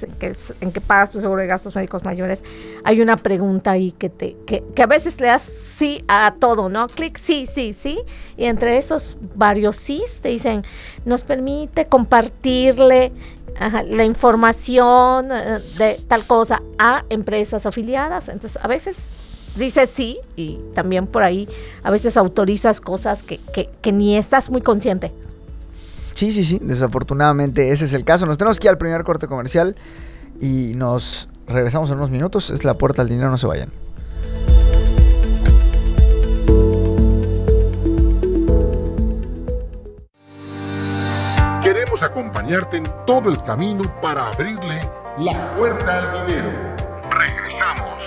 mes en que pagas tu seguro de gastos médicos mayores, hay una pregunta ahí que a veces le das sí a todo, ¿no? Clic sí, y entre esos varios sís te dicen, nos permite compartirle la información de tal cosa a empresas afiliadas. Entonces, a veces dices sí, y también por ahí a veces autorizas cosas que ni estás muy consciente. Sí, desafortunadamente ese es el caso. Nos tenemos que ir al primer corte comercial y nos regresamos en unos minutos. Es La Puerta al Dinero, no se vayan. Queremos acompañarte en todo el camino para abrirle la puerta al dinero. Regresamos.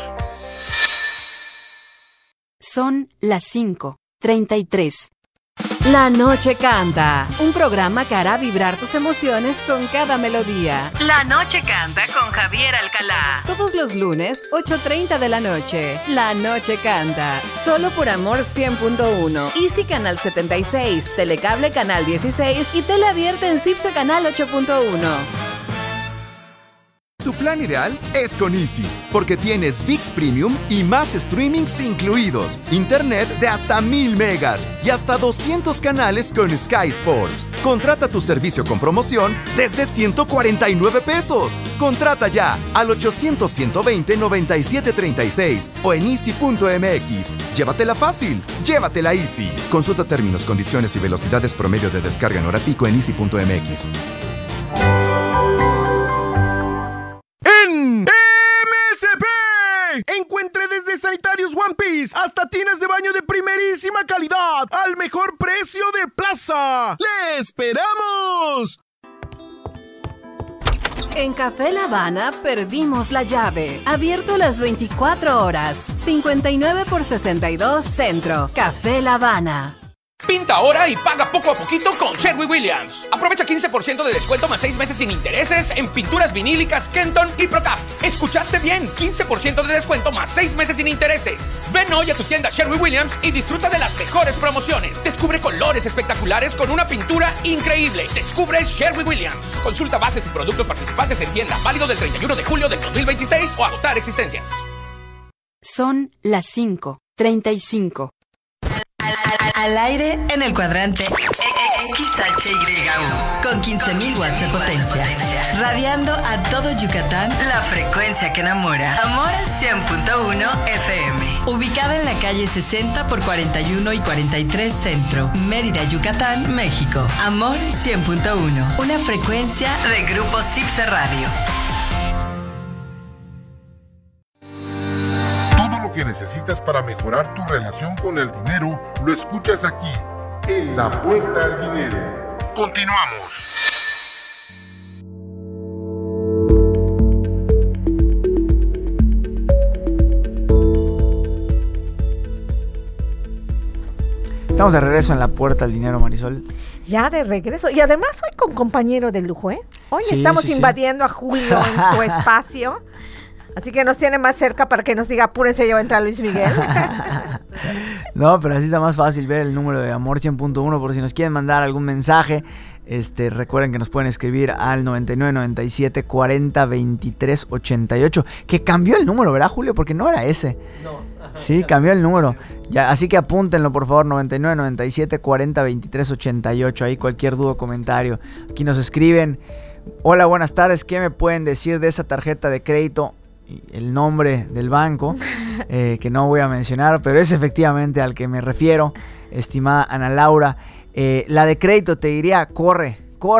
Son las 5:33. La Noche Canta, un programa que hará vibrar tus emociones con cada melodía. La Noche Canta con Javier Alcalá. Todos los lunes, 8:30 de la noche. La Noche Canta, solo por Amor 100.1. Easy Canal 76, Telecable Canal 16 y Tele Abierta en CIPSE Canal 8.1. Tu plan ideal es con Easy, porque tienes ViX Premium y más streamings incluidos, internet de hasta 1000 megas y hasta 200 canales con Sky Sports. Contrata tu servicio con promoción desde 149 pesos. Contrata ya al 800-120-9736 o en easy.mx. Llévatela fácil, llévatela Easy. Consulta términos, condiciones y velocidades promedio de descarga en hora pico en easy.mx. Encuentre desde sanitarios One Piece hasta tinas de baño de primerísima calidad al mejor precio de plaza. ¡Le esperamos! En Café La Habana perdimos la llave. Abierto las 24 horas. 59 por 62 Centro. Café La Habana. Pinta ahora y paga poco a poquito con Sherwin-Williams. Aprovecha 15% de descuento más 6 meses sin intereses en pinturas vinílicas Kenton y Procaf. ¿Escuchaste bien? 15% de descuento más 6 meses sin intereses. Ven hoy a tu tienda Sherwin-Williams y disfruta de las mejores promociones. Descubre colores espectaculares con una pintura increíble. Descubre Sherwin-Williams. Consulta bases y productos participantes en tienda. Válido del 31 de julio del 2026 o agotar existencias. Son las 5:35. Al aire en el cuadrante XHYU con 15.000 watts de potencia, radiando a todo Yucatán la frecuencia que enamora. Amor 100.1 FM, ubicada en la calle 60 por 41 y 43 Centro, Mérida, Yucatán, México. Amor 100.1, una frecuencia de Grupo CIPSE Radio. Que necesitas para mejorar tu relación con el dinero, lo escuchas aquí, en La Puerta al Dinero. Continuamos. Estamos de regreso en La Puerta al Dinero, Marisol. Ya de regreso. Y además hoy con compañero de lujo, ¿eh? Hoy estamos invadiendo a Julio en su espacio. Así que nos tiene más cerca para que nos diga, apúrense, ya va a entrar Luis Miguel. No, pero así está más fácil ver el número de Amor 100.1 por si nos quieren mandar algún mensaje. Recuerden que nos pueden escribir al 9997 40 23 88. Que cambió el número, ¿verdad, Julio? Porque no era ese. No. Sí, cambió el número. Ya, así que apúntenlo, por favor, 9997 40 23 88. Ahí cualquier duda o comentario. Aquí nos escriben. Hola, buenas tardes. ¿Qué me pueden decir de esa tarjeta de crédito? El nombre del banco, que no voy a mencionar, pero es efectivamente al que me refiero, estimada Ana Laura. La de crédito te diría, corre.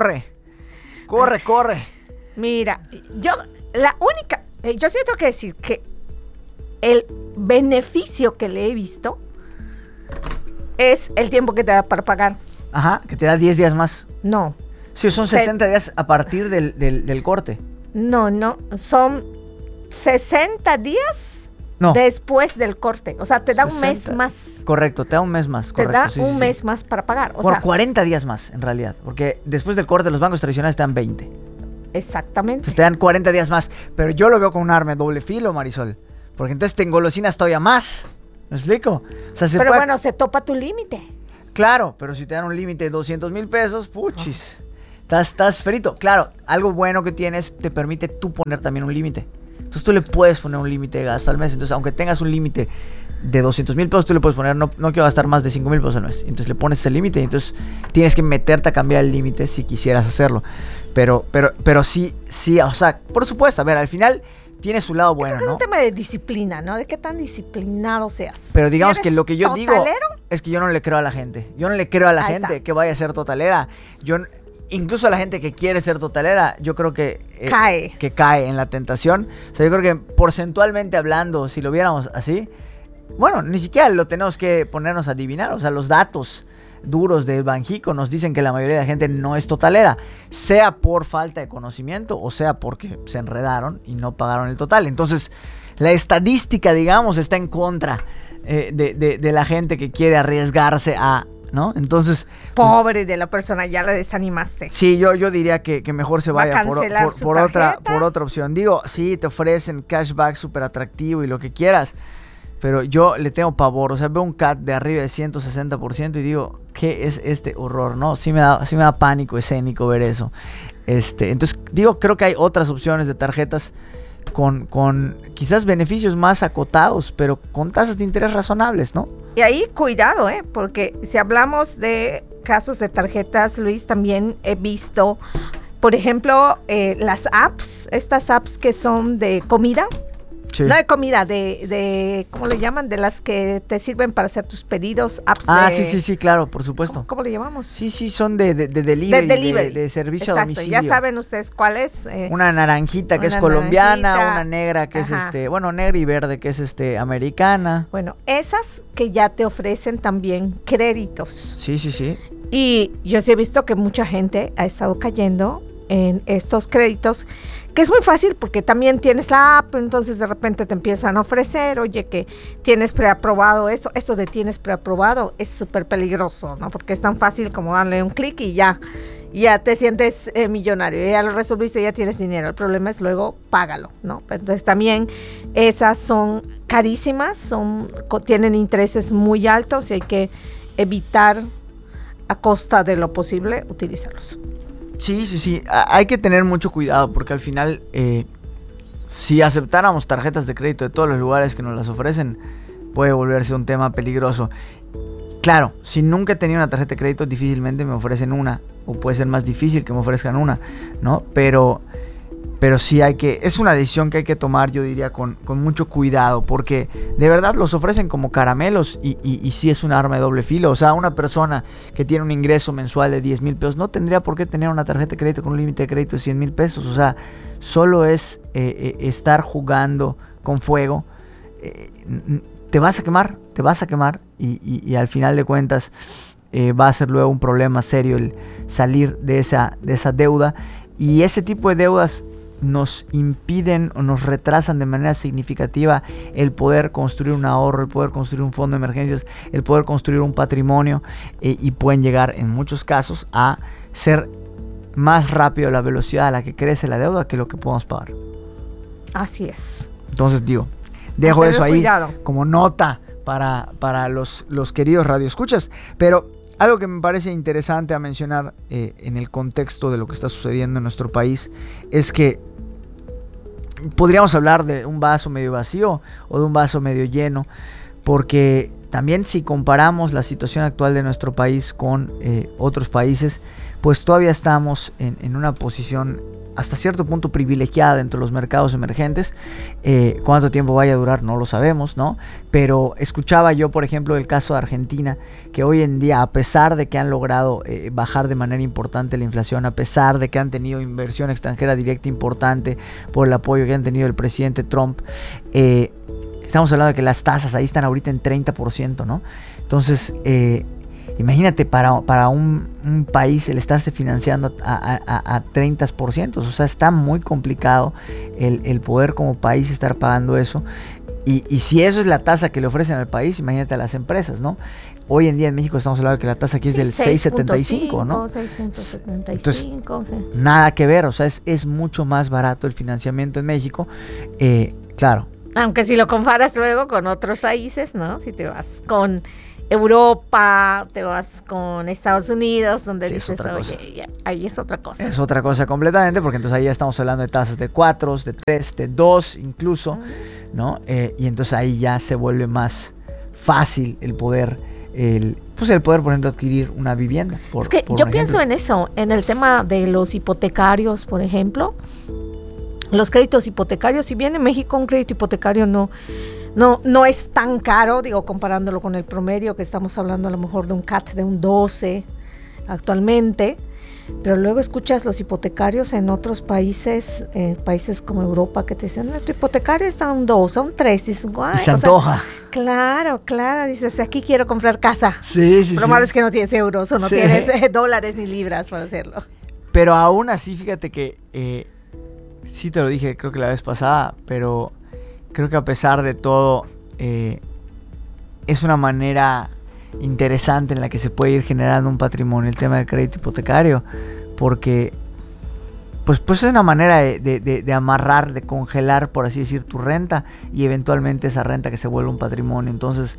Mira, yo sí tengo que decir que el beneficio que le he visto es el tiempo que te da para pagar. Ajá, que te da 10 días más. No. Sí, son 60 días a partir del corte. No, son 60 días después del corte. O sea, te da 60. Un mes más. Correcto, te da un mes más. Te da un mes más para pagar. Por 40 días más, en realidad. Porque después del corte los bancos tradicionales te dan 20. Exactamente. Entonces te dan 40 días más. Pero yo lo veo con un arma de doble filo, Marisol. Porque entonces te engolosinas todavía más. ¿Me explico? O sea, bueno, se topa tu límite. Claro, pero si te dan un límite de 200,000 pesos, puchis. Estás frito. Claro, algo bueno que tienes, te permite tú poner también un límite. Entonces tú le puedes poner un límite de gasto al mes. Entonces, aunque tengas un límite de 200,000 pesos, tú le puedes poner, no quiero gastar más de 5,000 pesos al mes. Entonces le pones ese límite y entonces tienes que meterte a cambiar el límite si quisieras hacerlo. Pero sí, o sea, por supuesto, a ver, al final tiene su lado bueno, creo que ¿no? Es un tema de disciplina, ¿no? De qué tan disciplinado seas. Pero digamos si que lo que yo totalero, digo es que yo no le creo a la gente. Yo no le creo a la Ahí gente está. que vaya a ser totalera. Incluso a la gente que quiere ser totalera, yo creo que cae en la tentación. O sea, yo creo que porcentualmente hablando, si lo viéramos así, bueno, ni siquiera lo tenemos que ponernos a adivinar. O sea, los datos duros del Banjico nos dicen que la mayoría de la gente no es totalera, sea por falta de conocimiento o sea porque se enredaron y no pagaron el total. Entonces, la estadística, digamos, está en contra de la gente que quiere arriesgarse a... ¿no? Entonces... Pobre de la persona, ya la desanimaste. Sí, yo diría que mejor se vaya por otra opción. Digo, sí, te ofrecen cashback súper atractivo y lo que quieras, pero yo le tengo pavor. O sea, veo un CAT de arriba de 160% y digo, ¿qué es este horror? ¿No? Sí me da pánico escénico ver eso. Entonces, digo, creo que hay otras opciones de tarjetas con quizás beneficios más acotados, pero con tasas de interés razonables, ¿no? Y ahí cuidado, porque si hablamos de casos de tarjetas, Luis, también he visto, por ejemplo, las apps, estas apps que son de comida. Sí. No de comida, de ¿cómo le llaman? De las que te sirven para hacer tus pedidos, apps sí, claro, por supuesto. ¿Cómo le llamamos? Sí, son de delivery, de servicio a domicilio. Ya saben ustedes cuál es. Una naranjita que es colombiana, una negra que es negra y verde que es americana. Bueno, esas que ya te ofrecen también créditos. Sí. Y yo sí he visto que mucha gente ha estado cayendo en estos créditos, que es muy fácil porque también tienes la app, entonces de repente te empiezan a ofrecer, oye, que tienes preaprobado esto de tienes preaprobado es súper peligroso, ¿no? Porque es tan fácil como darle un clic y ya te sientes millonario, ya lo resolviste, ya tienes dinero. El problema es luego págalo, ¿no? Pero entonces también esas son carísimas, tienen intereses muy altos y hay que evitar a costa de lo posible utilizarlos. Sí. Hay que tener mucho cuidado porque al final, si aceptáramos tarjetas de crédito de todos los lugares que nos las ofrecen, puede volverse un tema peligroso. Claro, si nunca he tenido una tarjeta de crédito, difícilmente me ofrecen una, o puede ser más difícil que me ofrezcan una, ¿no? Pero sí es una decisión que hay que tomar, yo diría, con mucho cuidado, porque de verdad los ofrecen como caramelos y sí es un arma de doble filo. O sea, una persona que tiene un ingreso mensual de 10,000 pesos no tendría por qué tener una tarjeta de crédito con un límite de crédito de 100,000 pesos. O sea, solo es estar jugando con fuego. Te vas a quemar y al final de cuentas va a ser luego un problema serio el salir de esa deuda, y ese tipo de deudas nos impiden o nos retrasan de manera significativa el poder construir un ahorro, el poder construir un fondo de emergencias, el poder construir un patrimonio, y pueden llegar en muchos casos a ser más rápido la velocidad a la que crece la deuda que lo que podemos pagar. Así es. Entonces dejo eso ahí como nota para los queridos radioescuchas. Pero algo que me parece interesante a mencionar en el contexto de lo que está sucediendo en nuestro país es que podríamos hablar de un vaso medio vacío o de un vaso medio lleno, porque también si comparamos la situación actual de nuestro país con otros países, pues todavía estamos en una posición hasta cierto punto privilegiada dentro de los mercados emergentes. Cuánto tiempo vaya a durar no lo sabemos, ¿no? Pero escuchaba yo, por ejemplo, el caso de Argentina, que hoy en día, a pesar de que han logrado bajar de manera importante la inflación, a pesar de que han tenido inversión extranjera directa importante por el apoyo que han tenido el presidente Trump, estamos hablando de que las tasas ahí están ahorita en 30%, ¿no? Entonces, imagínate para un país el estarse financiando a 30%, o sea, está muy complicado el poder como país estar pagando eso. Y si eso es la tasa que le ofrecen al país, imagínate a las empresas, ¿no? Hoy en día en México estamos hablando de que la tasa aquí es del 6.75, ¿no? 6.75. Entonces, nada que ver, o sea, es mucho más barato el financiamiento en México, claro. Aunque si lo comparas luego con otros países, ¿no? Si te vas con Europa, te vas con Estados Unidos, donde Sí, dices, oye, ya, ahí es otra cosa. Es otra cosa completamente, porque entonces ahí ya estamos hablando de tasas de 4, de 3, de 2 incluso, ¿no? Y entonces ahí ya se vuelve más fácil el poder, por ejemplo, adquirir una vivienda. Es que yo pienso en eso, en el tema de los hipotecarios, por ejemplo. Los créditos hipotecarios, si bien en México un crédito hipotecario no es tan caro, digo, comparándolo con el promedio, que estamos hablando a lo mejor de un CAT de un 12 actualmente, pero luego escuchas los hipotecarios en otros países, países como Europa, que te dicen, tu hipotecario está a un 2, a un 3, dices, guay, y se antoja. Claro, dices, aquí quiero comprar casa. Sí. Lo malo es que no tienes euros o no tienes dólares ni libras para hacerlo. Pero aún así, fíjate que, sí te lo dije, creo que la vez pasada, pero creo que a pesar de todo, es una manera interesante en la que se puede ir generando un patrimonio, el tema del crédito hipotecario, porque pues es una manera de amarrar, de congelar, por así decir, tu renta, y eventualmente esa renta que se vuelve un patrimonio. Entonces,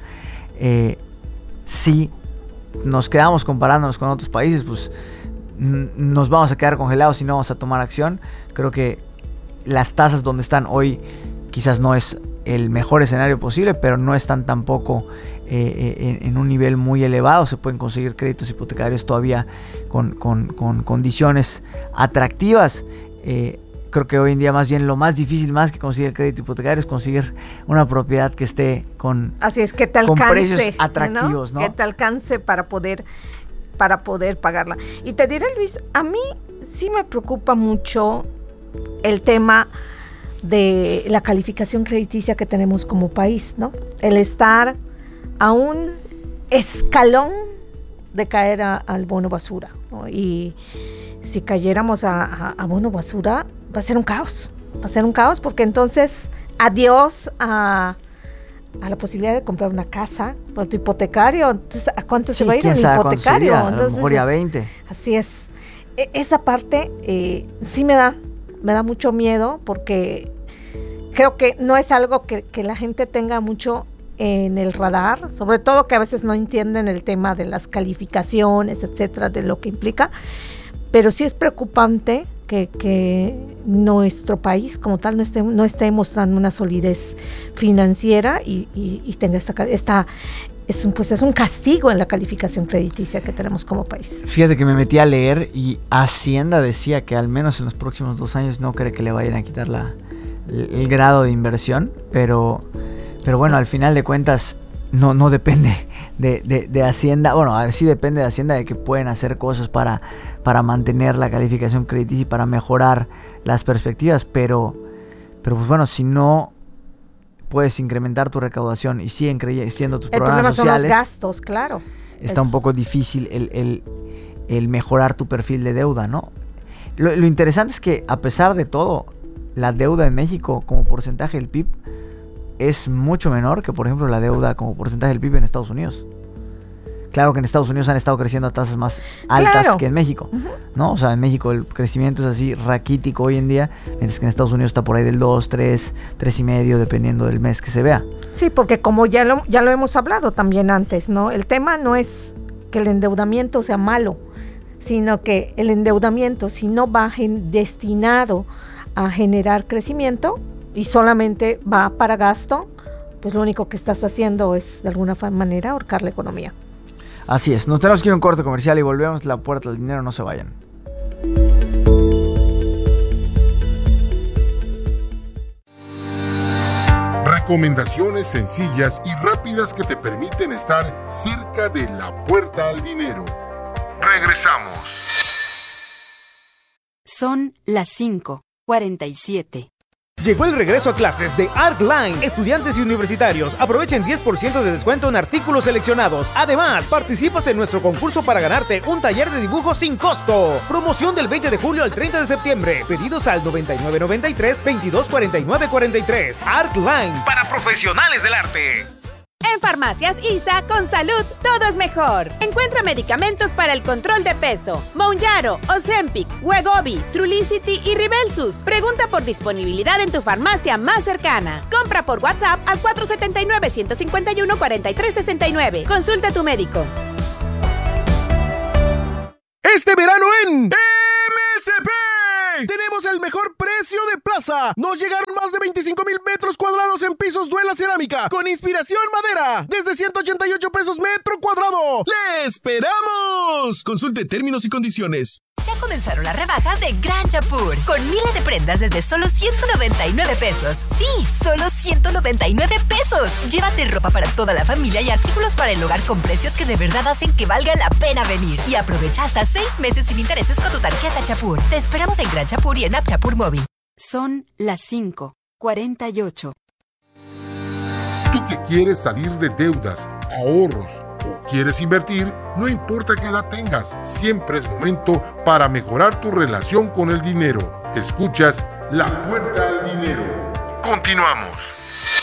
si nos quedamos comparándonos con otros países, pues nos vamos a quedar congelados y no vamos a tomar acción. Creo que las tasas donde están hoy quizás no es el mejor escenario posible, pero no están tampoco en un nivel muy elevado. Se pueden conseguir créditos hipotecarios todavía con condiciones atractivas. Creo que hoy en día más bien lo más difícil, más que conseguir el crédito hipotecario, es conseguir una propiedad que esté con, así es, que te alcance, con precios atractivos, ¿no? Que te alcance para poder pagarla. Y te diré, Luis, a mí sí me preocupa mucho el tema de la calificación crediticia que tenemos como país, ¿no? El estar a un escalón de caer al bono basura, ¿no? Y si cayéramos a bono basura, va a ser un caos. Porque entonces, adiós a la posibilidad de comprar una casa por tu hipotecario. Entonces, ¿a cuánto se va a ir el hipotecario? A lo mejor ya 20. Así es. Esa parte sí me da mucho miedo, porque creo que no es algo que la gente tenga mucho en el radar, sobre todo que a veces no entienden el tema de las calificaciones, etcétera, de lo que implica, pero sí es preocupante que nuestro país como tal no esté mostrando una solidez financiera y tenga es un castigo en la calificación crediticia que tenemos como país. Fíjate que me metí a leer y Hacienda decía que al menos en los próximos 2 años no cree que le vayan a quitar el grado de inversión, pero bueno, al final de cuentas no depende de Hacienda. Bueno, a ver, sí depende de Hacienda, de que pueden hacer cosas para mantener la calificación crediticia y para mejorar las perspectivas, pero pues bueno, si no puedes incrementar tu recaudación y siguen creciendo tus programas sociales. El problema son los gastos, claro. Está un poco difícil el mejorar tu perfil de deuda, ¿no? Lo interesante es que, a pesar de todo, la deuda en México como porcentaje del PIB es mucho menor que, por ejemplo, la deuda como porcentaje del PIB en Estados Unidos. Claro que en Estados Unidos han estado creciendo a tasas más altas que en México, ¿no? O sea, en México el crecimiento es así raquítico hoy en día, mientras que en Estados Unidos está por ahí del 2, 3, 3,5, dependiendo del mes que se vea. Sí, porque como ya lo hemos hablado también antes, ¿no? El tema no es que el endeudamiento sea malo, sino que el endeudamiento, si no va destinado a generar crecimiento y solamente va para gasto, pues lo único que estás haciendo es de alguna manera ahorcar la economía. Así es, nos tenemos que ir a un corte comercial y volvemos. La puerta del dinero, no se vayan. Recomendaciones sencillas y rápidas que te permiten estar cerca de la puerta al dinero. Regresamos. Son las 5:47. Llegó el regreso a clases de ArcLine. Estudiantes y universitarios, aprovechen 10% de descuento en artículos seleccionados. Además, participas en nuestro concurso para ganarte un taller de dibujo sin costo. Promoción del 20 de julio al 30 de septiembre. Pedidos al 9993-224943. ArcLine, para profesionales del arte. En Farmacias ISA, con salud, todo es mejor. Encuentra medicamentos para el control de peso. Mounjaro, Ozempic, Wegovy, Trulicity y Rybelsus. Pregunta por disponibilidad en tu farmacia más cercana. Compra por WhatsApp al 479-151-4369. Consulta a tu médico. Este verano en MSP tenemos el mejor precio de plaza. Nos llegaron más de 25,000 metros cuadrados en pisos Duela Cerámica con inspiración madera desde 188 pesos metro cuadrado. ¡Le esperamos! Consulte términos y condiciones. Ya comenzaron las rebajas de Gran Chapur, con miles de prendas desde solo 199 pesos. Sí, solo 199 pesos. Llévate ropa para toda la familia y artículos para el hogar con precios que de verdad hacen que valga la pena venir. Y aprovecha hasta 6 meses sin intereses con tu tarjeta Chapur. Te esperamos en Gran Chapur y en App Chapur Móvil. Son las 5:48. Tú que quieres salir de deudas, ahorros o quieres invertir, no importa qué edad tengas, siempre es momento para mejorar tu relación con el dinero. Escuchas La Puerta al Dinero. Continuamos.